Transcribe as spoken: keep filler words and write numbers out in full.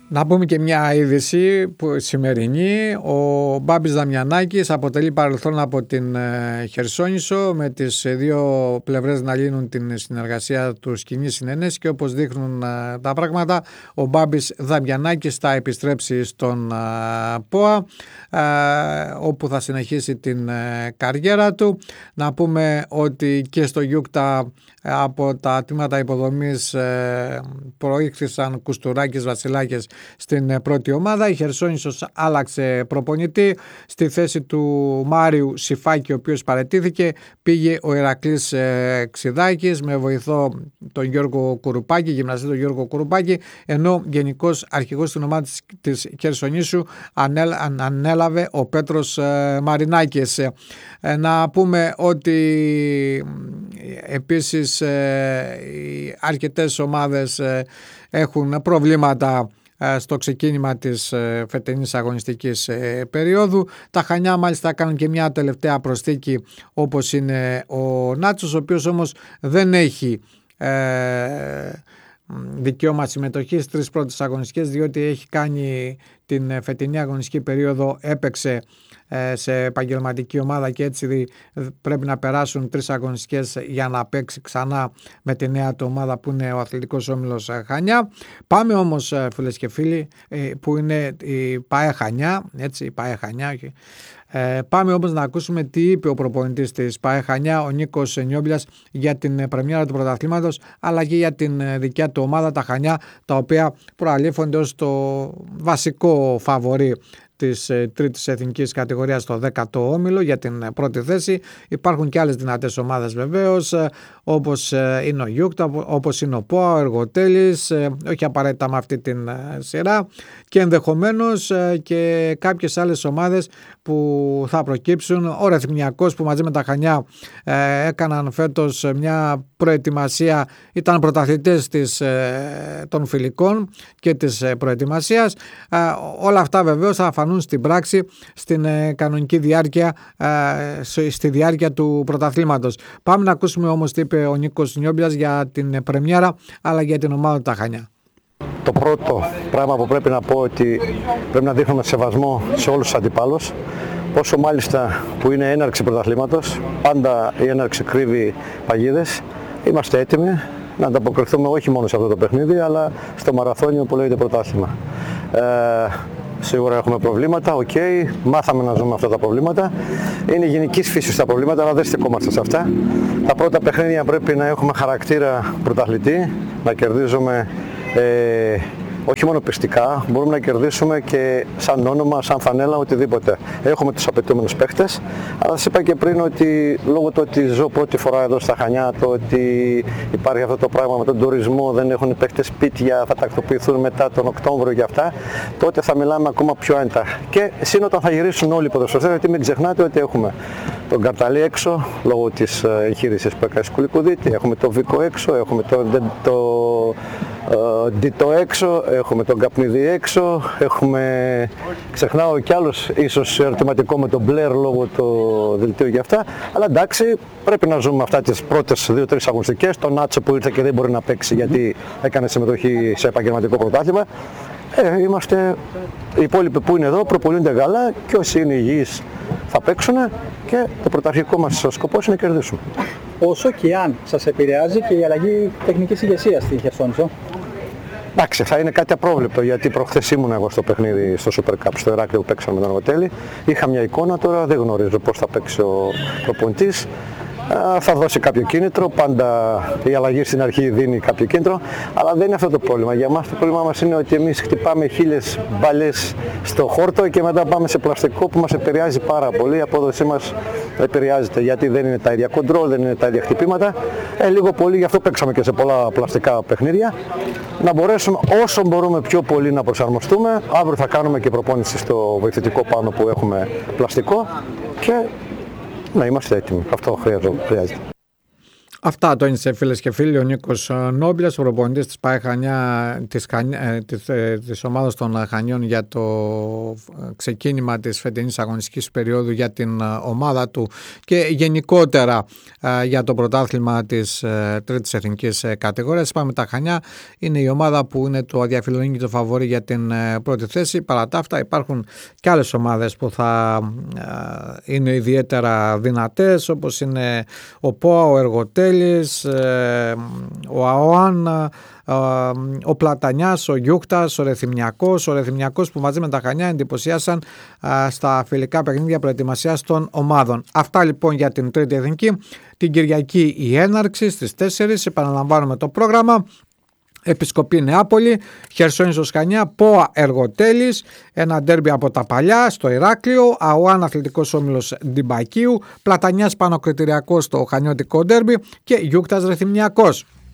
Να πούμε και μια είδηση που σημερινή. Ο Μπάμπης Δαμιανάκης αποτελεί παρελθόν από την Χερσόνησο, με τις δύο πλευρές να λύνουν την συνεργασία του κοινή συνένεση, και όπως δείχνουν τα πράγματα, ο Μπάμπης Δαμιανάκης θα επιστρέψει στον ΠΟΑ, όπου θα συνεχίσει την καριέρα του. Να πούμε ότι και στο Γιούκτα από τα τμήματα υποδομής προήχθησαν Κουστουράκης, Βασιλάκης στην πρώτη ομάδα. Η Χερσόνησος άλλαξε προπονητή. Στη θέση του Μάριου Σιφάκη, ο οποίος παραιτήθηκε, πήγε ο Ηρακλής Ξιδάκης με βοηθό τον Γιώργο Κουρουπάκη, γυμναστή τον Γιώργο Κουρουπάκη, ενώ γενικός αρχηγός στην ομάδα της Χερσονήσου ανέλαβε ο Πέτρος Μαρινάκης. Να πούμε ότι επίσης αρκετές ομάδες έχουν προβλήματα στο ξεκίνημα της φετινής αγωνιστικής περίοδου. Τα Χανιά μάλιστα κάνουν και μια τελευταία προσθήκη, όπως είναι ο Νάτσος, ο οποίος όμως δεν έχει ε, δικαίωμα συμμετοχής στις τρεις πρώτες αγωνιστικές, διότι έχει κάνει την φετινή αγωνιστική περίοδο, έπαιξε σε επαγγελματική ομάδα και έτσι πρέπει να περάσουν τρεις αγωνιστικές για να παίξει ξανά με τη νέα του ομάδα που είναι ο Αθλητικός Όμιλος Χανιά. Πάμε όμως, φίλες και φίλοι, που είναι η ΠΑΕ Χανιά, έτσι, η ΠΑΕ Χανιά. Ε, πάμε όμως να ακούσουμε τι είπε ο προπονητής της ΠΑΕ Χανιά, ο Νίκος Νιόμπλιας, για την πρεμιέρα του πρωταθλήματος, αλλά και για την δικιά του ομάδα, τα Χανιά, τα οποία προαλήφονται ως το βασικό φαβορί της τρίτης εθνικής κατηγορίας στο δέκατο όμιλο για την πρώτη θέση. Υπάρχουν και άλλες δυνατές ομάδες βεβαίως, όπως είναι ο Γιούκτα, όπως είναι ο ΠΟΑ, ο Εργοτέλης, όχι απαραίτητα με αυτή την σειρά, και ενδεχομένως και κάποιες άλλες ομάδες που θα προκύψουν. Ο Ρεθυμνιακός, που μαζί με τα Χανιά έκαναν φέτος μια προετοιμασία, ήταν πρωταθλητές της, των φιλικών και της προετοιμασίας. Όλα αυτά βεβαίως θα φανούν στην πράξη στην κανονική διάρκεια, στη διάρκεια του πρωταθλήματος. Πάμε να ακούσουμε όμως τι είπε ο Νίκος Νιόμπλιας για την πρεμιέρα, αλλά για την ομάδα του τα Χανιά. Το πρώτο πράγμα που πρέπει να πω, ότι πρέπει να δείχνουμε σεβασμό σε όλους τους αντιπάλους, όσο μάλιστα που είναι έναρξη πρωταθλήματος, πάντα η έναρξη κρύβει παγίδες. Είμαστε έτοιμοι να ανταποκριθούμε όχι μόνο σε αυτό το παιχνίδι, αλλά στο μαραθώνιο που λέγεται πρωτάθλημα. Ε, Σίγουρα έχουμε προβλήματα, οκ, okay, μάθαμε να ζούμε αυτά τα προβλήματα. Είναι γενικής φύσης τα προβλήματα, αλλά δεν στεκόμαστε σε αυτά. Τα πρώτα παιχνίδια πρέπει να έχουμε χαρακτήρα πρωταθλητή, να κερδίζουμε ε, όχι μόνο πιστικά, μπορούμε να κερδίσουμε και σαν όνομα, σαν φανέλα, οτιδήποτε. Έχουμε τους απαιτούμενους παίχτες, αλλά σας είπα και πριν ότι λόγω του ότι ζω πρώτη φορά εδώ στα Χανιά, το ότι υπάρχει αυτό το πράγμα με τον τουρισμό, δεν έχουν οι παίχτες σπίτια, θα τακτοποιηθούν μετά τον Οκτώβριο και αυτά, τότε θα μιλάμε ακόμα πιο άνετα. Και σύν όταν θα γυρίσουν όλοι οι ποδοσφαιριστές, γιατί μην ξεχνάτε ότι έχουμε τον Καρταλή έξω, λόγω της εγχείρησης που έκανε Σκουλικουδίτη, έχουμε το Βίκο έξω, έχουμε το, το Uh, Ντίτο έξω, έχουμε τον Καπνίδη έξω, έχουμε, ξεχνάω κι άλλος ίσως ερωτηματικό με τον Μπλερ λόγω το δελτίου για αυτά, αλλά εντάξει, πρέπει να ζούμε αυτά τις πρώτες δύο τρεις αγωνιστικές, τον Νάτσο που ήρθε και δεν μπορεί να παίξει γιατί έκανε συμμετοχή σε επαγγελματικό πρωτάθλημα. Ε, είμαστε, οι υπόλοιποι που είναι εδώ προπονούνται γάλα και όσοι είναι υγιείς θα παίξουν και το πρωταρχικό μας σκοπός είναι να κερδίσουμε. Όσο και αν σας επηρεάζει και η αλλαγή τεχνικής ηγεσίας στη Χερσόνησο. Εντάξει, θα είναι κάτι απρόβλεπτο, γιατί προχθές ήμουν εγώ στο παιχνίδι στο Super Cup, στο Ηράκλειο που παίξαμε με τον Εργοτέλη. Είχα μια εικόνα, τώρα δεν γνωρίζω πώς θα παίξει ο προπονητής. Θα δώσει κάποιο κίνητρο, πάντα η αλλαγή στην αρχή δίνει κάποιο κίνητρο, αλλά δεν είναι αυτό το πρόβλημα. Για μας το πρόβλημα μας είναι ότι εμείς χτυπάμε χίλιες μπαλιές στο χόρτο και μετά πάμε σε πλαστικό που μας επηρεάζει πάρα πολύ. Η απόδοσή μας επηρεάζεται γιατί δεν είναι τα ίδια κοντρόλ, δεν είναι τα ίδια χτυπήματα. Ε, λίγο πολύ, γι' αυτό παίξαμε και σε πολλά πλαστικά παιχνίδια. Να μπορέσουμε όσο μπορούμε πιο πολύ να προσαρμοστούμε. Αύριο θα κάνουμε και προπόνηση στο βοηθητικό πάνω που έχουμε πλαστικό και να είμαστε έτοιμοι. Αυτό χρειάζεται. Αυτά το είναι, φίλες και φίλοι, ο Νίκος Νόμπιλας, ο προπονητής της ΠΑΕ Χανιά, της, της, της ομάδας των Χανιών, για το ξεκίνημα της φετινής αγωνιστικής περίοδου για την ομάδα του και γενικότερα για το πρωτάθλημα της τρίτης εθνικής κατηγορίας. Πάμε, τα Χανιά είναι η ομάδα που είναι το αδιαφιλονίκητο φαβορί για την πρώτη θέση. Παρά τα αυτά υπάρχουν και άλλες ομάδες που θα είναι ιδιαίτερα δυνατές, όπως είναι ο ΠΟΑ, ο Εργοτέλης, ο ΑΟΑΝ, ο Πλατανιάς, ο Γιούκτας, ο Ρεθυμνιακός, ο Ρεθυμνιακός που μαζί με τα Χανιά εντυπωσίασαν στα φιλικά παιχνίδια προετοιμασίας των ομάδων. Αυτά λοιπόν για την τρίτη εθνική. Την Κυριακή η έναρξη στις τέσσερις, επαναλαμβάνουμε το πρόγραμμα. Επισκοπή Νεάπολη, Χερσόνησος Χανιά, ΠΟΑ Εργοτέλης, ένα ντέρμπι από τα παλιά στο Ηράκλειο, ΑΟΑΝ Αθλητικός Όμιλος Ντιμπακίου, Πλατανιάς Πανοκριτηριακός στο χανιώτικο ντέρμπι και Γιούκτας Ρεθυμνιακός.